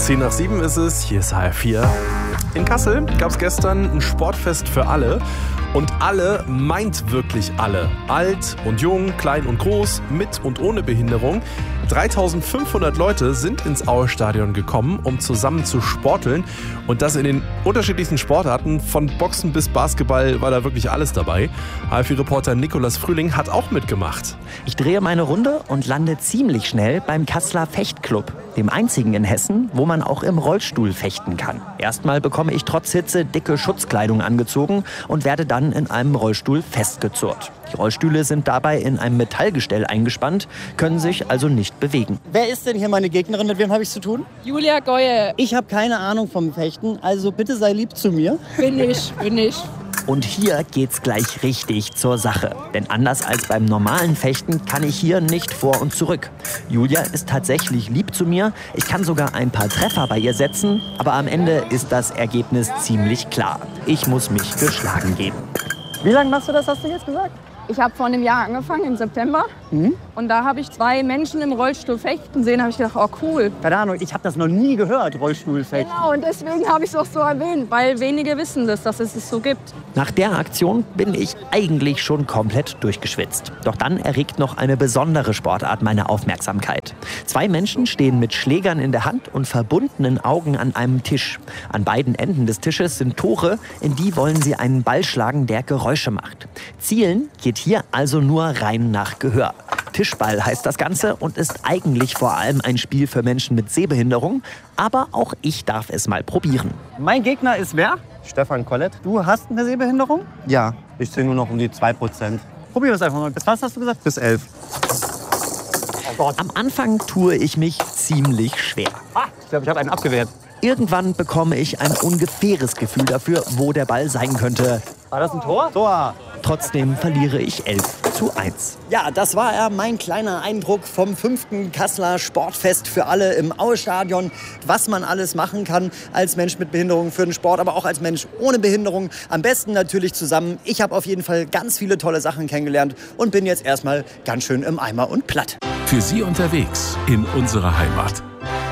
6:10 ist es, hier ist HR4. In Kassel gab es gestern ein Sportfest für alle. Und alle meint wirklich alle. Alt und jung, klein und groß, mit und ohne Behinderung. 3500 Leute sind ins Aue-Stadion gekommen, um zusammen zu sporteln. Und das in den unterschiedlichsten Sportarten. Von Boxen bis Basketball war da wirklich alles dabei. HR4-Reporter Nikolas Frühling hat auch mitgemacht. Ich drehe meine Runde und lande ziemlich schnell beim Kasseler Fechtclub, dem einzigen in Hessen, wo man auch im Rollstuhl fechten kann. Erstmal bekomme ich trotz Hitze dicke Schutzkleidung angezogen und werde dann in einem Rollstuhl festgezurrt. Die Rollstühle sind dabei in einem Metallgestell eingespannt, können sich also nicht bewegen. Wer ist denn hier meine Gegnerin? Mit wem habe ich zu tun? Julia Goye. Ich habe keine Ahnung vom Fechten, also bitte sei lieb zu mir. Bin ich. Und hier geht's gleich richtig zur Sache. Denn anders als beim normalen Fechten kann ich hier nicht vor und zurück. Julia ist tatsächlich lieb zu mir. Ich kann sogar ein paar Treffer bei ihr setzen. Aber am Ende ist das Ergebnis ziemlich klar. Ich muss mich geschlagen geben. Wie lange machst du das, hast du jetzt gesagt? Ich habe vor einem Jahr angefangen, im September. Und da habe ich 2 Menschen im Rollstuhl fechten sehen. Da habe ich gedacht, oh cool. Keine Ahnung, ich habe das noch nie gehört, Rollstuhlfechten. Genau, und deswegen habe ich es auch so erwähnt, weil wenige wissen das, dass es so gibt. Nach der Aktion bin ich eigentlich schon komplett durchgeschwitzt. Doch dann erregt noch eine besondere Sportart meine Aufmerksamkeit. 2 Menschen stehen mit Schlägern in der Hand und verbundenen Augen an einem Tisch. An beiden Enden des Tisches sind Tore, in die wollen sie einen Ball schlagen, der Geräusche macht. Zielen geht hier also nur rein nach Gehör. Tischball heißt das Ganze und ist eigentlich vor allem ein Spiel für Menschen mit Sehbehinderung. Aber auch ich darf es mal probieren. Mein Gegner ist wer? Stefan Kollett? Du hast eine Sehbehinderung? Ja, ich zähle nur noch um die 2%. Probier es einfach mal. Bis was hast du gesagt? Bis 11. Oh Gott. Am Anfang tue ich mich ziemlich schwer. Ich glaube, ich habe einen abgewehrt. Irgendwann bekomme ich ein ungefähres Gefühl dafür, wo der Ball sein könnte. War das ein Tor? Tor. Trotzdem verliere ich 11:1. Ja, das war mein kleiner Eindruck vom 5. Kasseler Sportfest für alle im Aue-Stadion. Was man alles machen kann als Mensch mit Behinderung für den Sport, aber auch als Mensch ohne Behinderung. Am besten natürlich zusammen. Ich habe auf jeden Fall ganz viele tolle Sachen kennengelernt und bin jetzt erstmal ganz schön im Eimer und platt. Für Sie unterwegs in unserer Heimat.